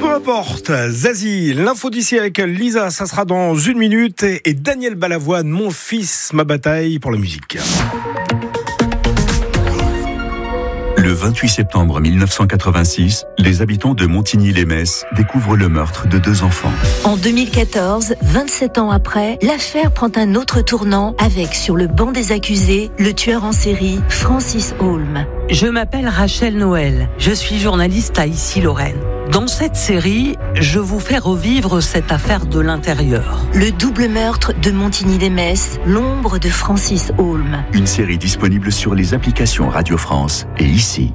importe. Zazie, l'info d'ici avec Lisa, ça sera dans 1 minute. Et Daniel Balavoine, mon fils, ma bataille pour la musique. Le 28 septembre 1986, les habitants de Montigny-lès-Metz découvrent le meurtre de 2 enfants. En 2014, 27 ans après, l'affaire prend un autre tournant avec, sur le banc des accusés, le tueur en série Francis Holm. Je m'appelle Rachel Noël, je suis journaliste à Issy-Lorraine. Dans cette série, je vous fais revivre cette affaire de l'intérieur. Le double meurtre de Montigny-lès-Metz, l'ombre de Francis Holm. Une série disponible sur les applications Radio France et Ici.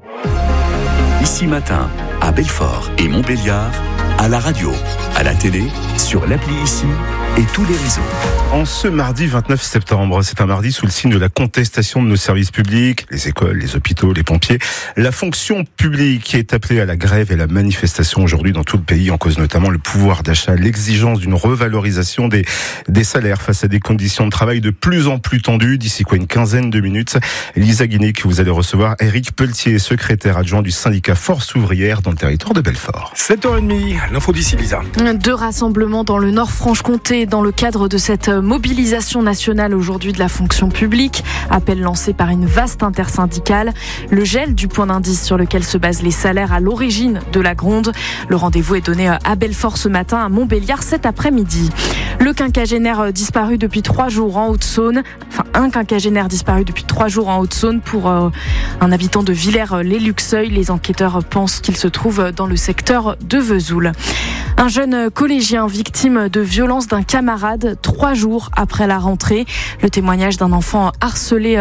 Ici Matin, à Belfort et Montbéliard, à la radio, à la télé, sur l'appli Ici et tous les réseaux. En ce mardi 29 septembre, c'est un mardi sous le signe de la contestation de nos services publics, les écoles, les hôpitaux, les pompiers. La fonction publique est appelée à la grève et la manifestation aujourd'hui dans tout le pays, en cause notamment le pouvoir d'achat, l'exigence d'une revalorisation des salaires face à des conditions de travail de plus en plus tendues. D'ici une quinzaine de minutes, Lisa Guinic, vous allez recevoir Éric Pelletier, secrétaire adjoint du syndicat Force ouvrière dans le territoire de Belfort. 7h30, l'info d'ici, Lisa. 2 rassemblements dans le Nord-Franche-Comté dans le cadre de cette mobilisation nationale aujourd'hui de la fonction publique. Appel lancé par une vaste intersyndicale. Le gel du point d'indice sur lequel se basent les salaires à l'origine de la gronde. Le rendez-vous est donné à Belfort ce matin, à Montbéliard cet après-midi. Le quinquagénaire disparu depuis 3 jours en Haute-Saône. Un quinquagénaire disparu depuis 3 jours en Haute-Saône pour un habitant de Villers-les-Luxeuil. Les enquêteurs pensent qu'il se trouve dans le secteur de Vesoul. Un jeune collégien victime de violence d'un camarade 3 jours après la rentrée. Le témoignage d'un enfant harcelé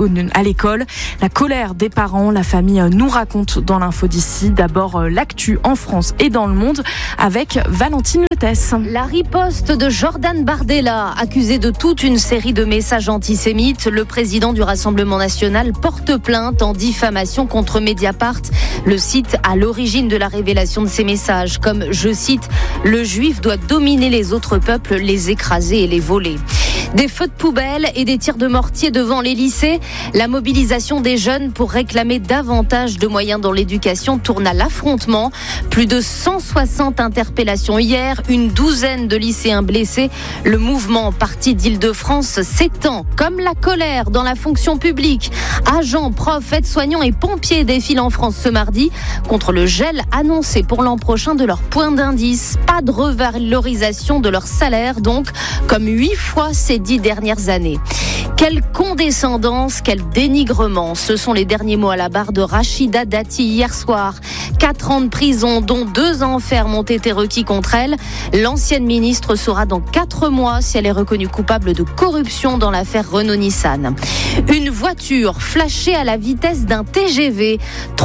à l'école. La colère des parents, la famille nous raconte dans l'info d'ici. D'abord l'actu en France et dans le monde avec Valentine Letès. La riposte de Jordan Bardella, accusé de toute une série de messages antisémites. Le président du Rassemblement national porte plainte en diffamation contre Mediapart, le site à l'origine de la révélation de ces messages, comme, je cite, « Le juif doit dominer les autres peuples, les écraser et les voler ». Des feux de poubelle et des tirs de mortier devant les lycées. La mobilisation des jeunes pour réclamer davantage de moyens dans l'éducation tourne à l'affrontement. Plus de 160 interpellations hier, une douzaine de lycéens blessés. Le mouvement parti d'Île-de-France s'étend comme la colère dans la fonction publique. Agents, profs, aides-soignants et pompiers défilent en France ce mardi contre le gel annoncé pour l'an prochain de leur point d'indice. Pas de revalorisation de leur salaire donc, comme 8 fois ces 10 dernières années. Quelle condescendance, quel dénigrement. Ce sont les derniers mots à la barre de Rachida Dati hier soir. 4 ans de prison, dont 2 ans ferme ont été requis contre elle. L'ancienne ministre saura dans 4 mois si elle est reconnue coupable de corruption dans l'affaire Renault-Nissan. Une voiture flashée à la vitesse d'un TGV.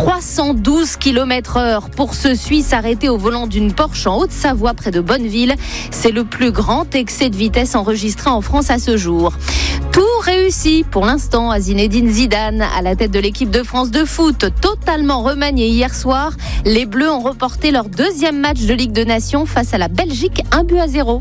312 km/h pour ce Suisse arrêté au volant d'une Porsche en Haute-Savoie près de Bonneville. C'est le plus grand excès de vitesse enregistré en France à ce jour. Tout réussi pour l'instant à Zinedine Zidane à la tête de l'équipe de France de foot, totalement remaniée hier soir. Les Bleus ont reporté leur 2e match de Ligue des Nations face à la Belgique, 1-0.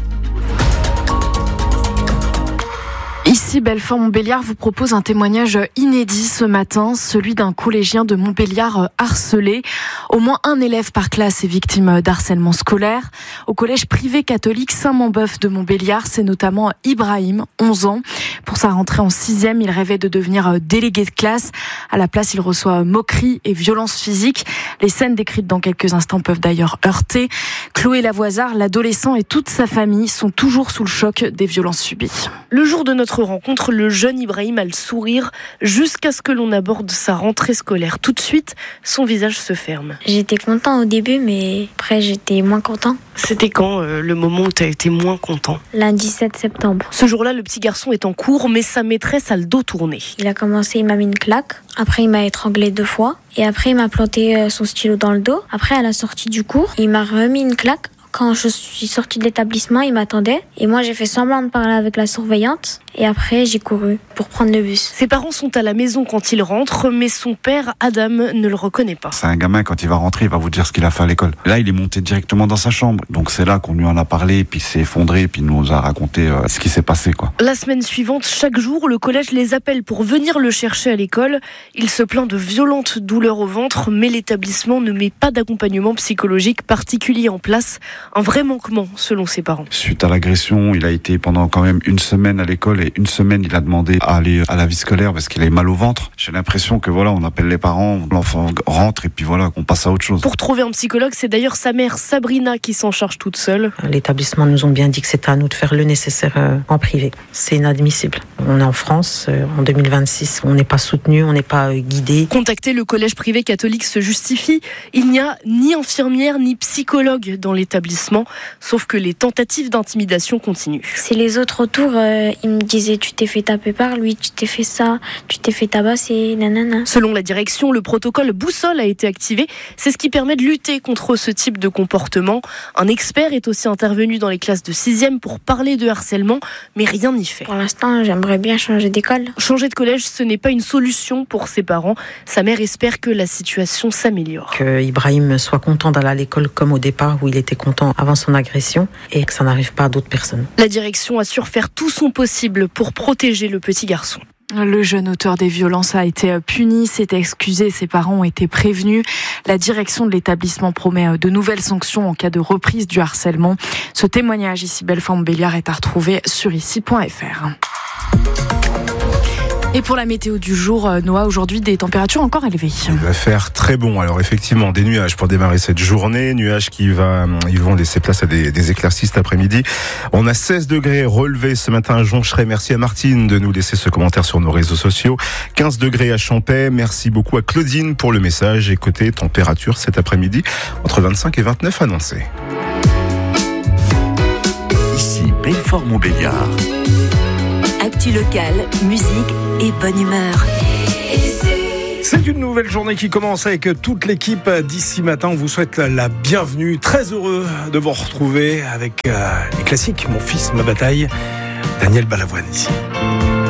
Ici, Belfort-Montbéliard vous propose un témoignage inédit ce matin, celui d'un collégien de Montbéliard harcelé. Au moins un élève par classe est victime d'harcèlement scolaire. Au collège privé catholique Saint-Mambeuf de Montbéliard, c'est notamment Ibrahim, 11 ans. Pour sa rentrée en 6e, il rêvait de devenir délégué de classe. À la place, il reçoit moqueries et violences physiques. Les scènes décrites dans quelques instants peuvent d'ailleurs heurter. Chloé Lavoisard, l'adolescent et toute sa famille sont toujours sous le choc des violences subies. Le jour de notre rencontre, le jeune Ibrahim a le sourire jusqu'à ce que l'on aborde sa rentrée scolaire. Tout de suite, son visage se ferme. J'étais content au début, mais après j'étais moins content. C'était quand le moment où tu as été moins content ? Lundi 7 septembre. Ce jour-là, le petit garçon est en cours, mais sa maîtresse a le dos tourné. Il a commencé, il m'a mis une claque. Après, il m'a étranglé 2 fois. Et après, il m'a planté son stylo dans le dos. Après, à la sortie du cours, il m'a remis une claque. Quand je suis sortie de l'établissement, il m'attendait. Et moi, j'ai fait semblant de parler avec la surveillante. Et après, j'ai couru pour prendre le bus. Ses parents sont à la maison quand il rentre, mais son père, Adam, ne le reconnaît pas. C'est un gamin, quand il va rentrer, il va vous dire ce qu'il a fait à l'école. Là, il est monté directement dans sa chambre. Donc c'est là qu'on lui en a parlé, puis il s'est effondré, puis il nous a raconté ce qui s'est passé, quoi. La semaine suivante, chaque jour, le collège les appelle pour venir le chercher à l'école. Il se plaint de violentes douleurs au ventre, mais l'établissement ne met pas d'accompagnement psychologique particulier en place. Un vrai manquement, selon ses parents. Suite à l'agression, il a été pendant quand même une semaine à l'école, et une semaine, il a demandé à aller à la vie scolaire parce qu'il avait mal au ventre. J'ai l'impression que voilà, on appelle les parents, l'enfant rentre et puis voilà, qu'on passe à autre chose. Pour trouver un psychologue, c'est d'ailleurs sa mère, Sabrina, qui s'en charge toute seule. L'établissement nous ont bien dit que c'était à nous de faire le nécessaire en privé. C'est inadmissible. On est en France, en 2026, on n'est pas soutenu, on n'est pas guidé. Contacter le collège privé catholique se justifie. Il n'y a ni infirmière ni psychologue dans l'établissement, sauf que les tentatives d'intimidation continuent. C'est les autres autour, ils me disaient tu t'es fait taper par lui, tu t'es fait ça, tu t'es fait tabasser, nanana. Selon la direction, le protocole Boussole a été activé. C'est ce qui permet de lutter contre ce type de comportement. Un expert est aussi intervenu dans les classes de 6e pour parler de harcèlement, mais rien n'y fait. Pour l'instant, j'aimerais bien changer d'école. Changer de collège, ce n'est pas une solution pour ses parents. Sa mère espère que la situation s'améliore. Que Ibrahim soit content d'aller à l'école comme au départ où il était content avant son agression et que ça n'arrive pas à d'autres personnes. La direction assure faire tout son possible pour protéger le petit garçon. Le jeune auteur des violences a été puni, s'est excusé, ses parents ont été prévenus. La direction de l'établissement promet de nouvelles sanctions en cas de reprise du harcèlement. Ce témoignage ici, Belfort-Montbéliard, est à retrouver sur ici.fr. Et pour la météo du jour, Noah, aujourd'hui des températures encore élevées. Il va faire très bon. Alors effectivement, des nuages pour démarrer cette journée. Nuages ils vont laisser place à des éclaircies cet après-midi. On a 16 degrés relevés ce matin à Joncheray. Merci à Martine de nous laisser ce commentaire sur nos réseaux sociaux. 15 degrés à Champais. Merci beaucoup à Claudine pour le message. Et côté température cet après-midi, entre 25 et 29 annoncés. Ici Belfort-Montbéliard. Actu locale, musique et bonne humeur. C'est une nouvelle journée qui commence avec toute l'équipe d'ici matin. On vous souhaite la bienvenue. Très heureux de vous retrouver avec les classiques. Mon fils, ma bataille. Daniel Balavoine ici.